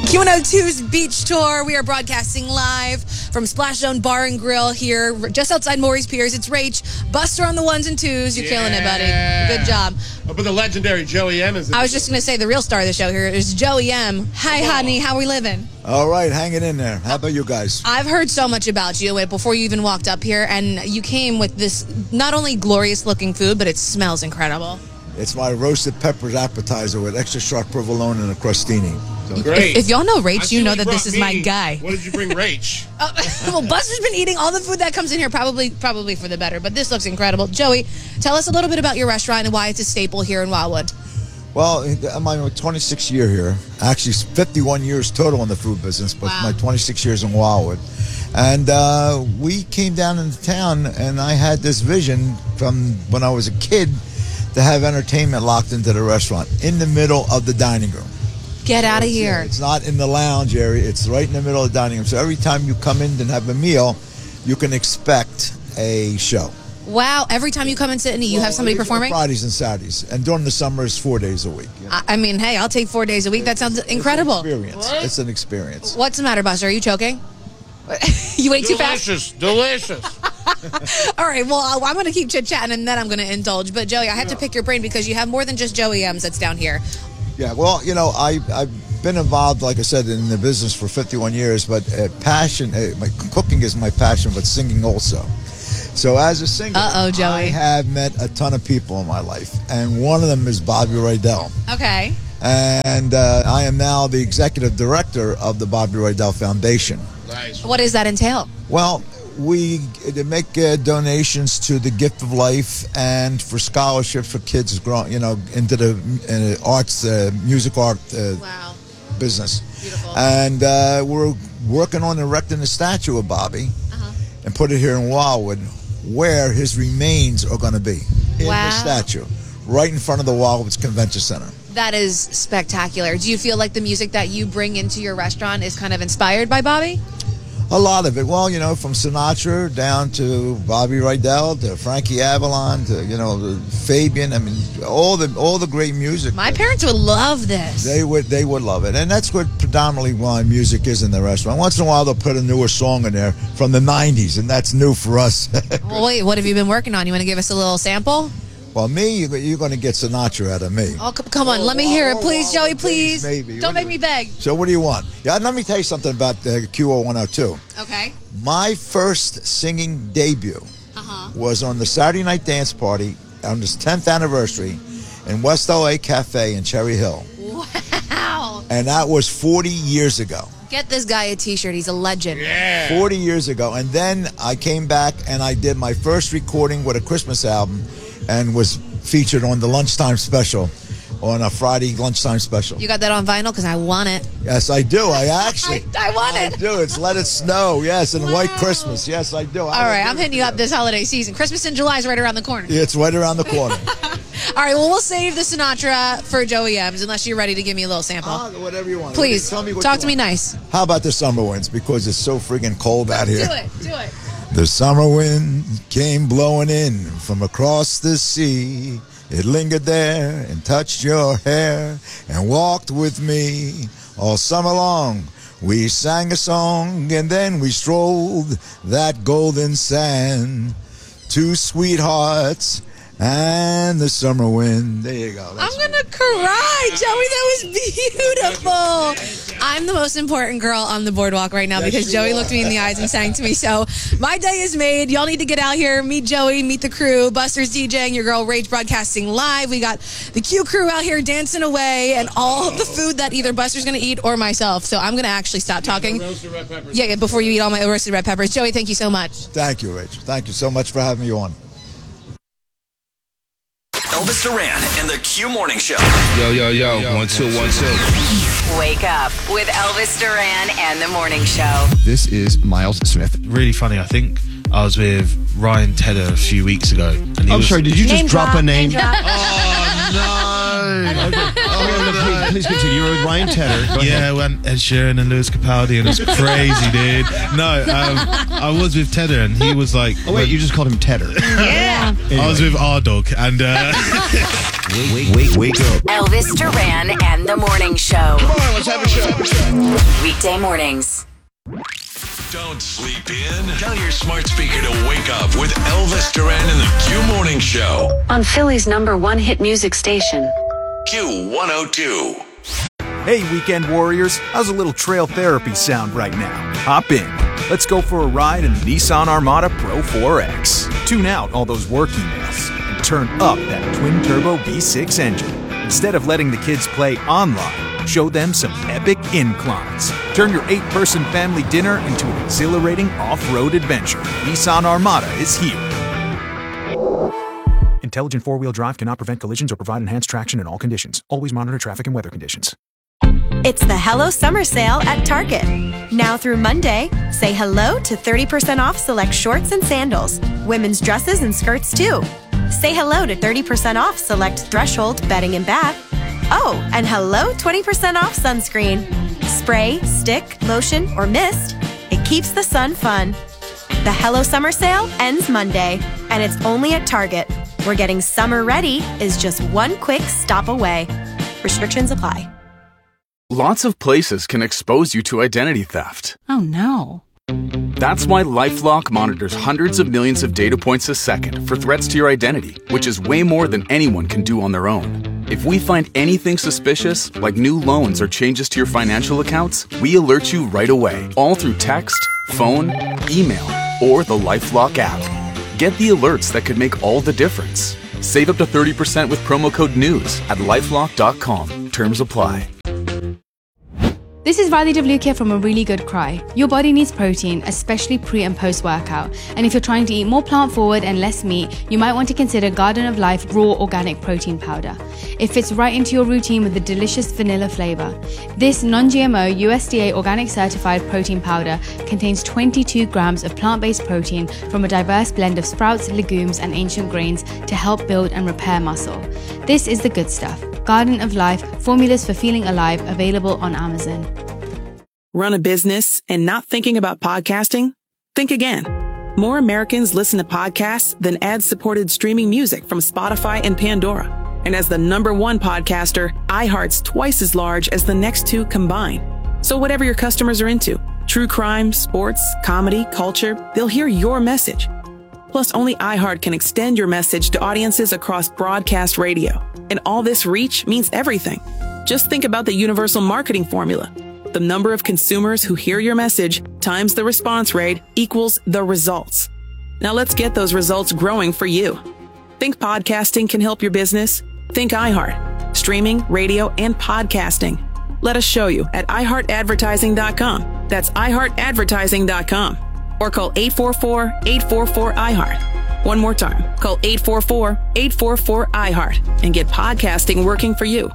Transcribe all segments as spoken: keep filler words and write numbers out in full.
Q one oh two's Beach Tour. We are broadcasting live from Splash Zone Bar and Grill here, just outside Maurice Piers. It's Rach, Buster on the ones and twos. You're yeah. killing it, buddy. Good job. Oh, but the legendary Joey M is. I was just going to say the real star of the show here is Joey M. Hi, oh. honey. How we living? All right, hanging in there. How about you guys? I've heard so much about you before you even walked up here, and you came with this not only glorious-looking food, but it smells incredible. It's my roasted peppers appetizer with extra sharp provolone and a crostini. So great. If, if y'all know Rach, you know that this is me. my guy. What did you bring, Rach? uh, well, Buster's been eating all the food that comes in here, probably probably for the better, but this looks incredible. Joey, tell us a little bit about your restaurant and why it's a staple here in Wildwood. Well, I'm my twenty-sixth year here. Actually, fifty-one years total in the food business, but wow. my twenty-six years in Wildwood. And uh, we came down into town, and I had this vision from when I was a kid to have entertainment locked into the restaurant in the middle of the dining room. Get out of here. It's not in the lounge area. It's right in the middle of the dining room. So every time you come in and have a meal, you can expect a show. Wow. Every time you come and sit and eat, you well, have somebody performing? Fridays and Saturdays. And during the summer, it's four days a week. You know? I mean, hey, I'll take four days a week. That sounds incredible. It's an experience. What? It's an experience. What's the matter, Buster? Are you choking? You ate too fast? Delicious. Delicious. All right, well, I'm going to keep chit-chatting, and then I'm going to indulge. But, Joey, I had yeah. to pick your brain because you have more than just Joey M's that's down here. Yeah, well, you know, I, I've been involved, like I said, in the business for fifty-one years, but uh, passion, uh, my cooking is my passion, but singing also. So as a singer, Uh-oh, Joey. I have met a ton of people in my life, and one of them is Bobby Rydell. Okay. And uh, I am now the executive director of the Bobby Rydell Foundation. Nice. What does that entail? Well, we make uh, donations to the Gift of Life and for scholarships for kids growing, you know, into the uh, arts, uh, music art uh, wow. business. Beautiful. And uh, we're working on erecting a statue of Bobby uh-huh. and put it here in Wildwood, where his remains are going to be in wow. the statue, right in front of the Wildwood Convention Center. That is spectacular. Do you feel like the music that you bring into your restaurant is kind of inspired by Bobby? A lot of it. Well, you know, from Sinatra down to Bobby Rydell to Frankie Avalon to, you know, Fabian. I mean, all the all the great music. My parents would love this. They would they would love it. And that's what predominantly why music is in the restaurant. Once in a while, they'll put a newer song in there from the nineties, and that's new for us. Well, wait, what have you been working on? You want to give us a little sample? Well, me, you're going to get Sinatra out of me. Oh, come on. Let me hear it, please, oh, Joey, please. Maybe. Don't make me beg. So what do you want? Yeah, let me tell you something about uh, Q one oh two. Okay. My first singing debut uh-huh. was on the Saturday Night Dance Party on this tenth anniversary in West L A Cafe in Cherry Hill. Wow. And that was forty years ago. Get this guy a T-shirt. He's a legend. Yeah. forty years ago. And then I came back and I did my first recording with a Christmas album and was featured on the lunchtime special, on a Friday lunchtime special. You got that on vinyl? Because I want it. Yes, I do. I actually. I, I want it. I do. It's Let It Snow. Yes, and wow. White Christmas. Yes, I do. All I right, I'm hitting you up this holiday season. Christmas in July is right around the corner. Yeah, it's right around the corner. All right, well, we'll save the Sinatra for Joey M's unless you're ready to give me a little sample. Ah, whatever you want. Please, Tell me what talk you to me want. nice. How about the summer winds? Because it's so friggin' cold out here. Do it, do it. The summer wind came blowing in from across the sea. It lingered there and touched your hair and walked with me all summer long. We sang a song and then we strolled that golden sand. Two sweethearts and the summer wind. There you go. That's I'm going to cry, Joey. That was beautiful. I'm the most important girl on the boardwalk right now yes, because Joey are. looked me in the eyes and sang to me. So my day is made. Y'all need to get out here, meet Joey, meet the crew. Buster's DJing, your girl Rach broadcasting live. We got the Q crew out here dancing away and all of the food that either Buster's going to eat or myself. So I'm going to actually stop talking. Roasted red peppers. Yeah, before you eat all my roasted red peppers. Joey, thank you so much. Thank you, Rach. Thank you so much for having me on. Elvis Duran and the Q Morning Show. Yo, yo, yo, yo. One, two, one, two. Wake up with Elvis Duran and the Morning Show. This is Miles Smith. Really funny, I think. I was with Ryan Tedder a few weeks ago. And he I'm was, sorry, did you just name drop, drop a name? name drop. Oh, no. Okay. Oh, no, please, please continue. You were with Ryan Tedder. Go yeah, we went Ed Sheeran and Lewis Capaldi, and it was crazy, dude. No, um, I was with Tedder, and he was like... Oh, wait, you just called him Tedder. Yeah. down. I was with our dog, and uh, Wake, wake, wake, wake up. Elvis Duran and the Morning Show. Come on, let's have a show. Weekday mornings. Don't sleep in. Tell your smart speaker to wake up with Elvis Duran and the Q Morning Show. On Philly's number one hit music station. Q one oh two. Hey, weekend warriors. How's a little trail therapy sound right now? Hop in. Let's go for a ride in the Nissan Armada Pro four X. Tune out all those work emails and turn up that twin-turbo V six engine. Instead of letting the kids play online, show them some epic inclines. Turn your eight-person family dinner into an exhilarating off-road adventure. Nissan Armada is here. Intelligent four-wheel drive cannot prevent collisions or provide enhanced traction in all conditions. Always monitor traffic and weather conditions. It's the Hello Summer Sale at Target. Now through Monday, say hello to thirty percent off select shorts and sandals. Women's dresses and skirts too. Say hello to thirty percent off select Threshold bedding and bath. Oh, and hello twenty percent off sunscreen. Spray, stick, lotion, or mist. It keeps the sun fun. The Hello Summer Sale ends Monday, and it's only at Target, where getting summer ready is just one quick stop away. Restrictions apply. Lots of places can expose you to identity theft. Oh no. That's why LifeLock monitors hundreds of millions of data points a second for threats to your identity, which is way more than anyone can do on their own. If we find anything suspicious, like new loans or changes to your financial accounts, we alert you right away, all through text, phone, email, or the LifeLock app. Get the alerts that could make all the difference. Save up to thirty percent with promo code NEWS at lifelock dot com. Terms apply. This is Radhi Devlukia from A Really Good Cry. Your body needs protein, especially pre and post workout. And if you're trying to eat more plant forward and less meat, you might want to consider Garden of Life Raw Organic Protein Powder. It fits right into your routine with a delicious vanilla flavor. This non-G M O U S D A organic certified protein powder contains twenty-two grams of plant-based protein from a diverse blend of sprouts, legumes, and ancient grains to help build and repair muscle. This is the good stuff. Garden of Life, formulas for feeling alive, available on Amazon. Run a business and not thinking about podcasting? Think again. More Americans listen to podcasts than ad-supported streaming music from Spotify and Pandora. And as the number one podcaster, iHeart's twice as large as the next two combined. So whatever your customers are into, true crime, sports, comedy, culture, they'll hear your message. Plus, only iHeart can extend your message to audiences across broadcast radio. And all this reach means everything. Just think about the universal marketing formula. The number of consumers who hear your message times the response rate equals the results. Now let's get those results growing for you. Think podcasting can help your business? Think iHeart. Streaming, radio, and podcasting. Let us show you at i heart advertising dot com. That's i heart advertising dot com. Or call eight four four, eight four four, I heart. One more time. Call eight four four, eight four four, I heart and get podcasting working for you.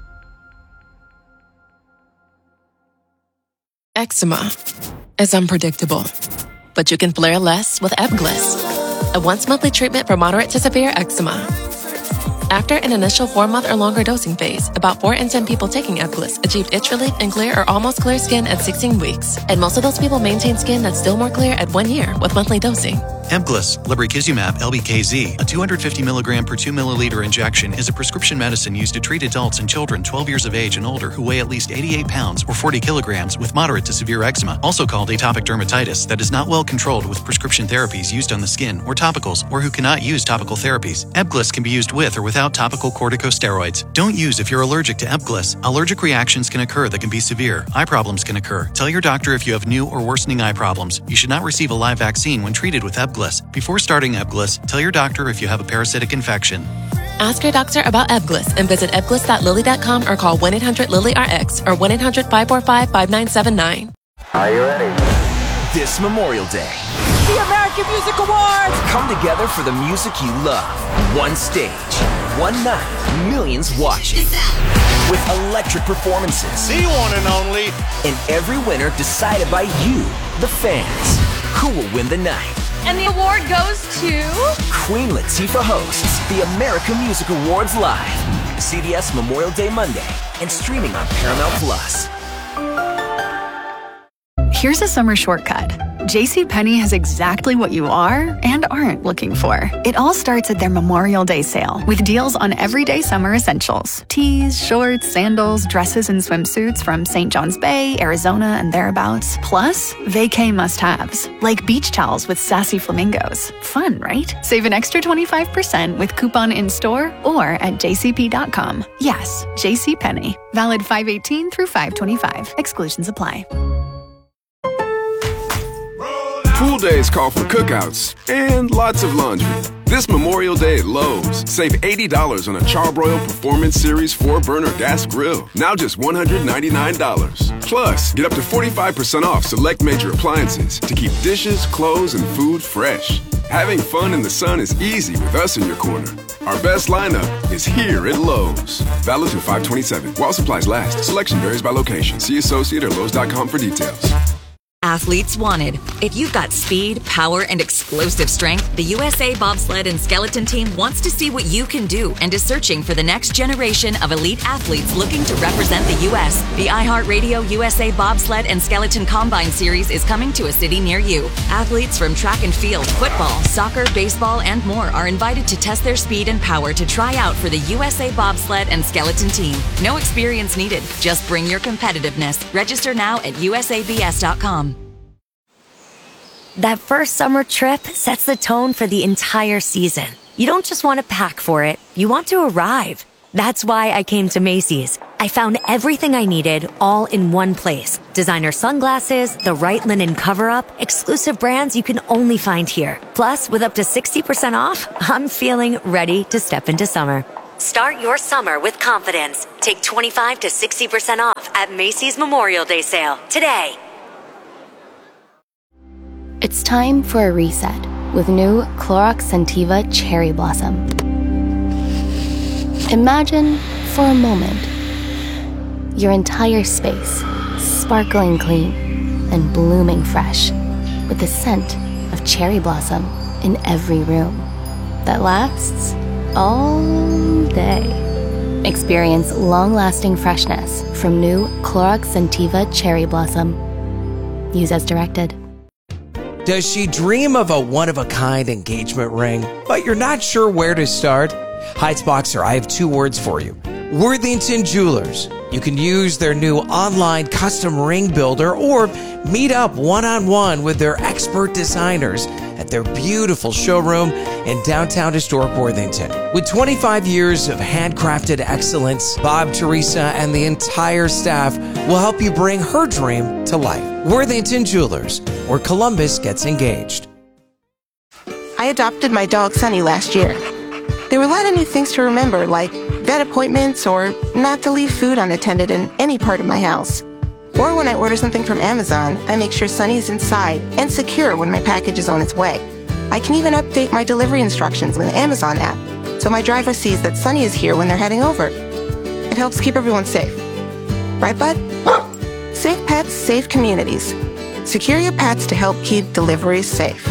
Eczema is unpredictable, but you can flare less with Ebglyss, a once-monthly treatment for moderate to severe eczema. After an initial four-month or longer dosing phase, about four in ten people taking Ebglyss achieved itch relief and clear or almost clear skin at sixteen weeks, and most of those people maintain skin that's still more clear at one year with monthly dosing. Ebglyss, lebrikizumab L B K Z, a two hundred fifty milligram per two milliliter injection, is a prescription medicine used to treat adults and children twelve years of age and older who weigh at least eighty-eight pounds or forty kilograms with moderate to severe eczema, also called atopic dermatitis, that is not well controlled with prescription therapies used on the skin or topicals, or who cannot use topical therapies. Ebglyss can be used with or without topical corticosteroids. Don't use if you're allergic to Ebglyss. Allergic reactions can occur that can be severe. Eye problems can occur. Tell your doctor if you have new or worsening eye problems. You should not receive a live vaccine when treated with Ebglyss. Before starting Ebglyss, tell your doctor if you have a parasitic infection. Ask your doctor about Ebglyss and visit ebglyss dot lilly dot com or call one eight hundred lilly R X or one eight hundred, five four five, five nine seven nine. Are you ready? This Memorial Day, The American Music Awards! come together for the music you love. One stage, one night, millions watching. With electric performances. The one and only. And every winner decided by you, the fans. Who will win the night? And the award goes to... Queen Latifah hosts the American Music Awards live. C B S Memorial Day Monday and streaming on Paramount Plus. Here's a summer shortcut. JCPenney has exactly what you are and aren't looking for. It all starts at their Memorial Day sale with deals on everyday summer essentials. Tees, shorts, sandals, dresses, and swimsuits from Saint John's Bay, Arizona, and thereabouts. Plus, vacay must-haves, like beach towels with sassy flamingos. Fun, right? Save an extra twenty-five percent with coupon in-store or at j c p dot com. Yes, JCPenney. Valid five eighteen through five twenty-five. Exclusions apply. Pool days call for cookouts and lots of laundry. This Memorial Day at Lowe's, save eighty dollars on a Charbroil Performance Series four burner gas grill. Now just one hundred ninety-nine dollars. Plus, get up to forty-five percent off select major appliances to keep dishes, clothes, and food fresh. Having fun in the sun is easy with us in your corner. Our best lineup is here at Lowe's. Valid through five twenty-seven. While supplies last. Selection varies by location. See associate or lowes dot com for details. Athletes wanted. If you've got speed, power, and explosive strength, the U S A Bobsled and Skeleton Team wants to see what you can do and is searching for the next generation of elite athletes looking to represent the U S. The iHeartRadio U S A Bobsled and Skeleton Combine Series is coming to a city near you. Athletes from track and field, football, soccer, baseball, and more are invited to test their speed and power to try out for the U S A Bobsled and Skeleton Team. No experience needed. Just bring your competitiveness. Register now at U S A B S dot com. That first summer trip sets the tone for the entire season. You don't just want to pack for it, you want to arrive. That's why I came to Macy's. I found everything I needed all in one place. Designer sunglasses, the right linen cover-up, exclusive brands you can only find here. Plus, with up to sixty percent off, I'm feeling ready to step into summer. Start your summer with confidence. Take twenty-five to sixty percent off at Macy's Memorial Day sale today. It's time for a reset with new Clorox Scentiva Cherry Blossom. Imagine, for a moment, your entire space sparkling clean and blooming fresh with the scent of cherry blossom in every room that lasts all day. Experience long-lasting freshness from new Clorox Scentiva Cherry Blossom. Use as directed. Does she dream of a one-of-a-kind engagement ring, but you're not sure where to start? Heights Boxer, I have two words for you. Worthington Jewelers. You can use their new online custom ring builder or meet up one-on-one with their expert designers at their beautiful showroom in downtown historic Worthington. With twenty-five years of handcrafted excellence, Bob, Teresa, and the entire staff will help you bring her dream to life. Worthington Jewelers, where Columbus gets engaged. I adopted my dog Sunny last year. There were a lot of new things to remember, like vet appointments or not to leave food unattended in any part of my house. Or when I order something from Amazon, I make sure Sunny is inside and secure when my package is on its way. I can even update my delivery instructions in the Amazon app, so my driver sees that Sunny is here when they're heading over. It helps keep everyone safe. Right, bud? Safe pets, safe communities. Secure your pets to help keep deliveries safe.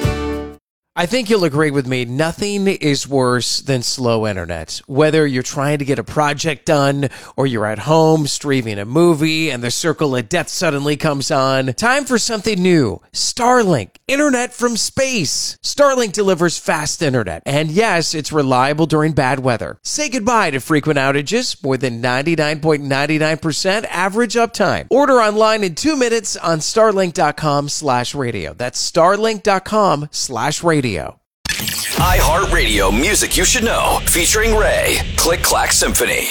I think you'll agree with me, nothing is worse than slow internet. Whether you're trying to get a project done or you're at home streaming a movie and the circle of death suddenly comes on, time for something new. Starlink, internet from space. Starlink delivers fast internet, and yes, it's reliable during bad weather. Say goodbye to frequent outages, more than ninety-nine point nine nine percent average uptime. Order online in two minutes on starlink dot com slash radio. That's starlink dot com slash radio. iHeartRadio Music You Should Know, featuring Ray. Click Clack Symphony.